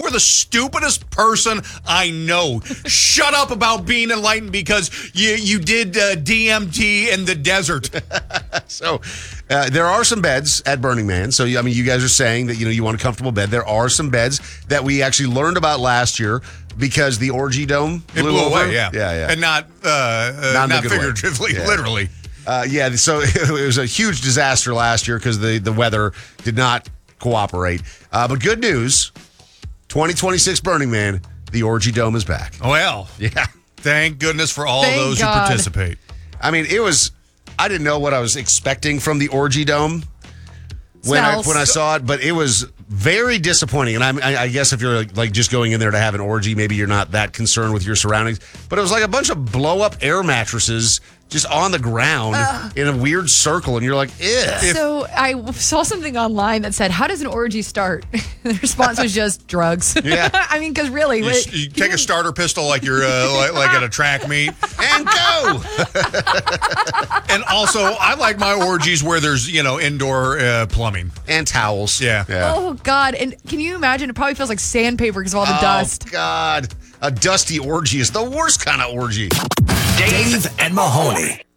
are the stupidest person I know. Shut up about being enlightened because you did DMT in the desert. So there are some beds at Burning Man. So, I mean, you guys are saying that, you want a comfortable bed. There are some beds that we actually learned about last year because the Orgy Dome blew over. Away, yeah. And not figuratively, literally. So it was a huge disaster last year because the weather did not cooperate. But good news, 2026 Burning Man, the Orgy Dome is back. Well, yeah. Thank goodness for all those who participate. I mean, I didn't know what I was expecting from the Orgy Dome when I saw it, but it was very disappointing. And I guess if you're like just going in there to have an orgy, maybe you're not that concerned with your surroundings. But it was like a bunch of blow-up air mattresses just on the ground in a weird circle, and you're like, ew. So I saw something online that said, how does an orgy start? The response was just drugs. Yeah. I mean, because really. You take a starter pistol like you're like at a track meet. And go! And also, I like my orgies where there's, indoor plumbing. And towels. Yeah. Oh, God. And can you imagine? It probably feels like sandpaper because of all the dust. Oh, God. A dusty orgy is the worst kind of orgy. Dave and Mahoney.